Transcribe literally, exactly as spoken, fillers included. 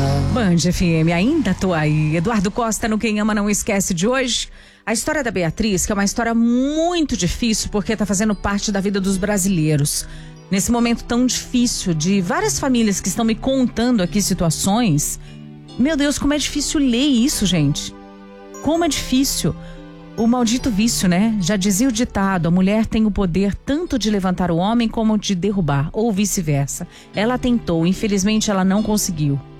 Band F M, ainda tô aí. Eduardo Costa no Quem Ama Não Esquece de hoje. A história da Beatriz, que é uma história muito difícil porque tá fazendo parte da vida dos brasileiros. Nesse momento tão difícil de várias famílias que estão me contando aqui situações. Meu Deus, como é difícil ler isso, gente. Como é difícil. O maldito vício, né? Já dizia o ditado, a mulher tem o poder tanto de levantar o homem como de derrubar, ou vice-versa. Ela tentou, infelizmente ela não conseguiu.